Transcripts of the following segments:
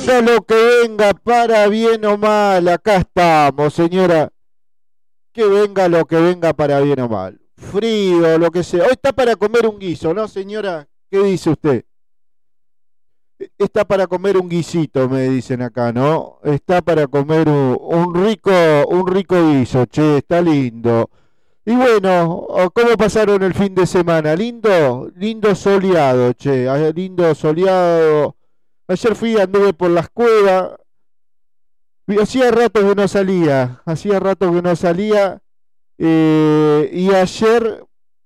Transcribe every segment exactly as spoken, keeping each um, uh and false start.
venga lo que venga, para bien o mal, acá estamos, señora. Que venga lo que venga, para bien o mal. Frío, lo que sea. Hoy está para comer un guiso, ¿no, señora? ¿Qué dice usted? Está para comer un guisito, me dicen acá, ¿no? Está para comer un, un rico, un rico guiso, che, está lindo. Y bueno, ¿cómo pasaron el fin de semana? Lindo, lindo soleado, che, ah, lindo soleado. Ayer fui, anduve por las cuevas. Hacía rato que no salía, hacía rato que no salía. eh, y ayer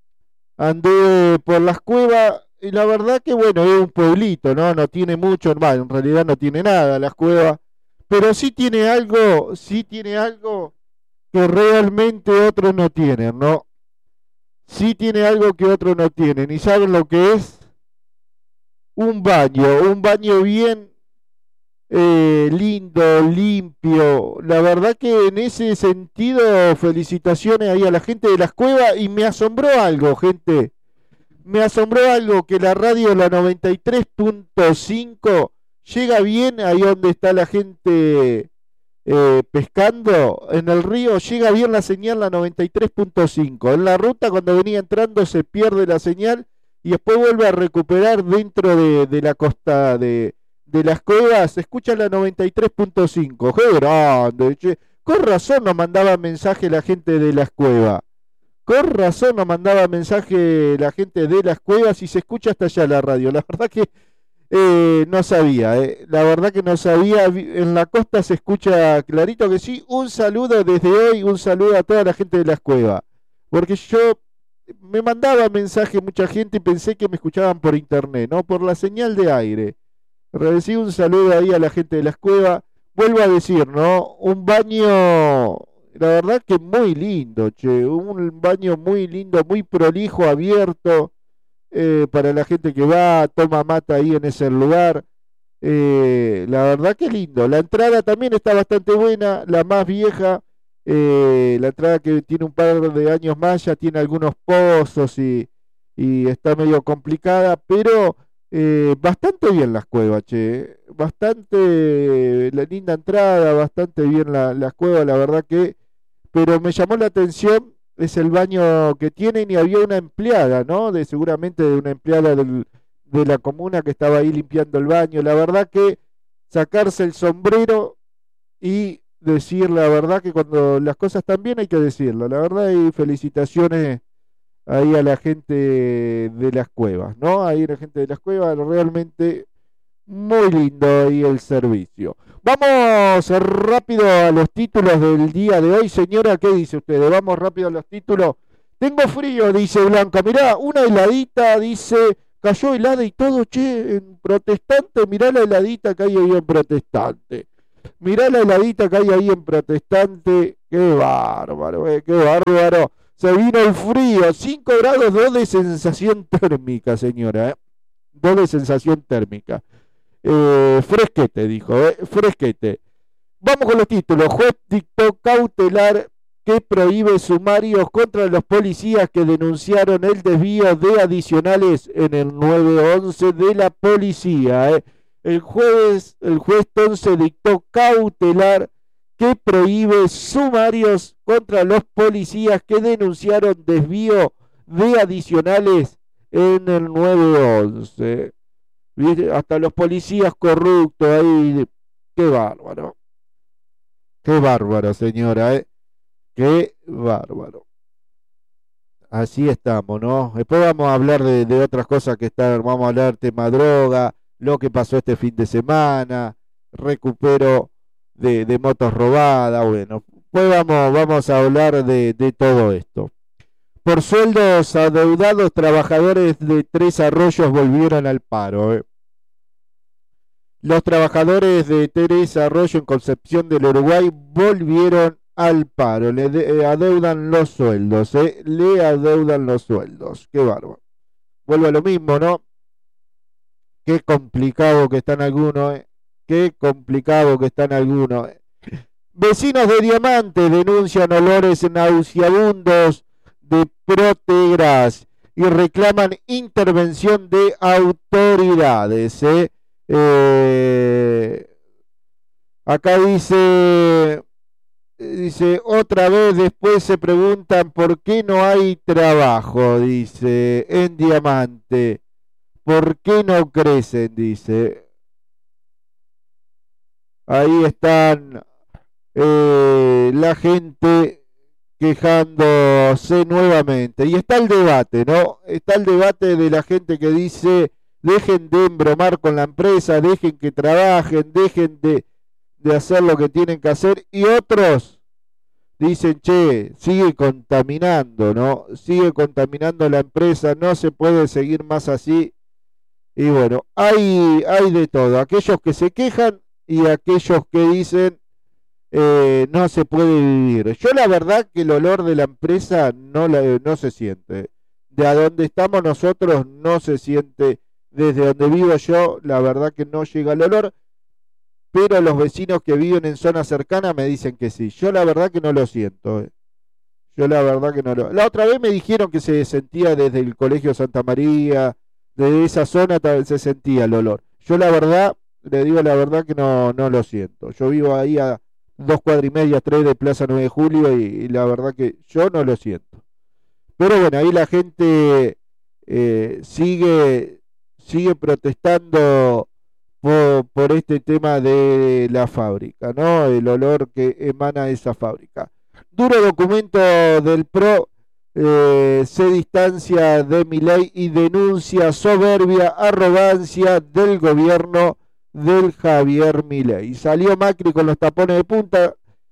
anduve por las cuevas. Y la verdad que bueno, es un pueblito, ¿no? No tiene mucho, bueno, en realidad no tiene nada las cuevas. Pero sí tiene algo, sí tiene algo que realmente otros no tienen, ¿no? Sí tiene algo que otros no tienen. ¿Y saben lo que es? Un baño, un baño bien eh, lindo, limpio. La verdad que en ese sentido, felicitaciones ahí a la gente de las cuevas. Y me asombró algo, gente. Me asombró algo, que la radio, la noventa y tres punto cinco, llega bien ahí donde está la gente eh, pescando en el río, llega bien la señal, la noventa y tres punto cinco. En la ruta, cuando venía entrando, se pierde la señal y después vuelve a recuperar dentro de, de la costa de, de las cuevas. Se escucha la noventa y tres punto cinco. ¡Qué grande! Che. Con razón nos mandaba mensaje la gente de las cuevas. Con razón nos mandaba mensaje la gente de las cuevas y se escucha hasta allá la radio. La verdad que eh, no sabía, eh. La verdad que no sabía. En la costa se escucha clarito que sí. Un saludo desde hoy, un saludo a toda la gente de las cuevas. Porque yo me mandaba mensaje mucha gente y pensé que me escuchaban por internet, no por la señal de aire. Recibí un saludo ahí a la gente de las cuevas. Vuelvo a decir, ¿no? Un baño... La verdad que muy lindo, che, un baño muy lindo, muy prolijo, abierto, eh, para la gente que va, toma mata ahí en ese lugar. Eh, la verdad que lindo. La entrada también está bastante buena, la más vieja, eh, la entrada que tiene un par de años más, ya tiene algunos pozos y, y está medio complicada, pero eh, bastante bien las cuevas, che, bastante la linda entrada, bastante bien la, las cuevas, la verdad que... Pero me llamó la atención, es el baño que tienen y había una empleada, ¿no? De seguramente de una empleada del, de la comuna que estaba ahí limpiando el baño. La verdad que sacarse el sombrero y decir la verdad que cuando las cosas están bien hay que decirlo. La verdad, y felicitaciones ahí a la gente de las cuevas, ¿no? Ahí la gente de las cuevas, realmente muy lindo ahí el servicio. Vamos rápido a los títulos del día de hoy, señora. ¿Qué dice usted? Vamos rápido a los títulos. Tengo frío, dice Blanca. Mirá, una heladita, dice, cayó helada y todo, che, en Protestante. Mirá la heladita que hay ahí en Protestante. Mirá la heladita que hay ahí en Protestante. Qué bárbaro, eh, qué bárbaro. Se vino el frío. cinco grados, dos de sensación térmica, señora. Eh. dos de sensación térmica. Eh, fresquete, dijo, eh, fresquete. Vamos con los títulos. Juez dictó cautelar que prohíbe sumarios contra los policías que denunciaron el desvío de adicionales en el nueve once de la policía. Eh. El jueves, el juez entonces dictó cautelar que prohíbe sumarios contra los policías que denunciaron desvío de adicionales en el nueve once. Hasta los policías corruptos ahí. Qué bárbaro. Qué bárbaro, señora, ¿eh? Qué bárbaro. Así estamos, ¿no? Después vamos a hablar de, de otras cosas que están. Vamos a hablar tema droga, lo que pasó este fin de semana, recupero de, de motos robadas. Bueno, pues vamos, vamos a hablar de, de todo esto. Por sueldos adeudados, trabajadores de Tres Arroyos volvieron al paro. ¿eh? Los trabajadores de Tres Arroyos en Concepción del Uruguay volvieron al paro. Le de, adeudan los sueldos. ¿eh? Le adeudan los sueldos. Qué bárbaro. Vuelve a lo mismo, ¿no? Qué complicado que están algunos. ¿eh? Qué complicado que están algunos. ¿eh? Vecinos de Diamante denuncian olores nauseabundos de Protegras y reclaman intervención de autoridades. ¿eh? Eh, Acá dice, dice, otra vez después se preguntan por qué no hay trabajo, dice, en Diamante. ¿Por qué no crecen? Dice. Ahí están eh, la gente quejándose nuevamente. Y está el debate, ¿no? Está el debate de la gente que dice, dejen de embromar con la empresa, dejen que trabajen, dejen de, de hacer lo que tienen que hacer. Y otros dicen, che, sigue contaminando, ¿no? Sigue contaminando la empresa, no se puede seguir más así. Y bueno, hay, hay de todo. Aquellos que se quejan y aquellos que dicen eh, no se puede vivir. Yo la verdad que el olor de la empresa no, la, no se siente. De a donde estamos nosotros no se siente. Desde donde vivo yo, la verdad que no llega el olor. Pero los vecinos que viven en zonas cercanas me dicen que sí. Yo la verdad que no lo siento. Eh. Yo la verdad que no lo... La otra vez me dijeron que se sentía desde el Colegio Santa María, desde esa zona se sentía el olor. Yo la verdad, le digo la verdad que no, no lo siento. Yo vivo ahí a dos cuadras y media, tres de Plaza nueve de Julio y, y la verdad que yo no lo siento. Pero bueno, ahí la gente eh, sigue, sigue protestando por, por este tema de la fábrica, ¿no? El olor que emana esa fábrica. Duro documento del P R O. Eh, se distancia de Milei y denuncia soberbia, arrogancia del gobierno del Javier Milei. Salió Macri con los tapones de punta.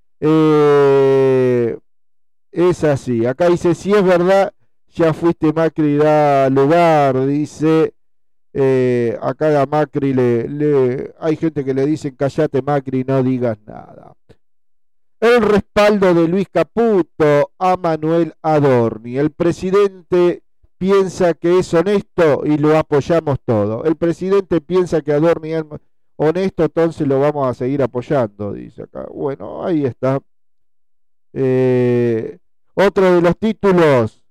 Eh, es así. Acá dice, si es verdad, ya fuiste Macri, da lugar. Dice, eh, acá a Macri le, le, hay gente que le dicen, callate Macri, no digas nada. El respaldo de Luis Caputo a Manuel Adorni. El presidente piensa que es honesto y lo apoyamos todo. El presidente piensa que Adorni es honesto, entonces lo vamos a seguir apoyando, dice acá. Bueno, ahí está. Eh, otro de los títulos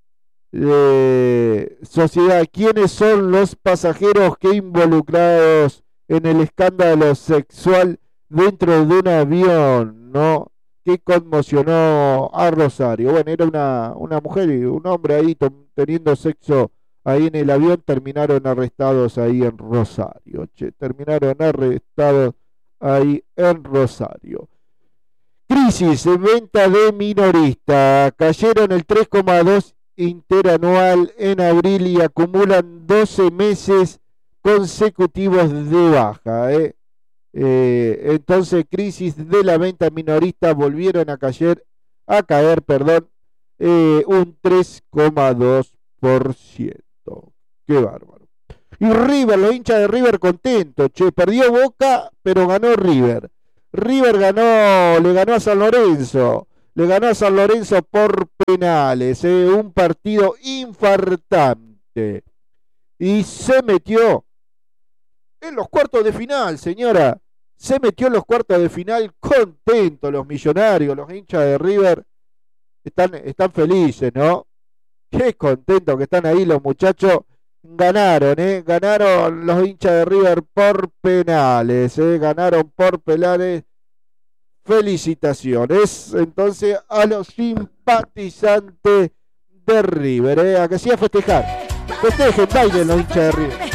de Sociedad. ¿Quiénes son los pasajeros que involucrados en el escándalo sexual dentro de un avión, ¿no? Que conmocionó a Rosario? Bueno, era una, una mujer y un hombre ahí teniendo sexo ahí en el avión, terminaron arrestados ahí en Rosario. Che, terminaron arrestados ahí en Rosario. Crisis en venta de minorista. Cayeron el tres coma dos interanual en abril y acumulan doce meses consecutivos de baja, ¿eh? Eh, entonces, crisis de la venta minorista, volvieron a caer, a caer, perdón, eh, un tres coma dos por ciento. Qué bárbaro. Y River, los hinchas de River contentos, che, perdió Boca, pero ganó River. River ganó, le ganó a San Lorenzo, le ganó a San Lorenzo por penales, eh, un partido infartante. Y se metió en los cuartos de final, señora. Se metió en los cuartos de final, contentos los millonarios, los hinchas de River. Están, están felices, ¿no? Qué contentos que están ahí los muchachos. Ganaron, ¿eh? Ganaron los hinchas de River por penales, ¿eh? Ganaron por penales. Felicitaciones, entonces, a los simpatizantes de River, ¿eh? A que sí a festejar. Festejen, bailen los hinchas de River.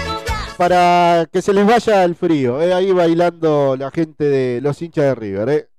Para que se les vaya el frío, ¿eh? Ahí bailando la gente de los hinchas de River, ¿eh?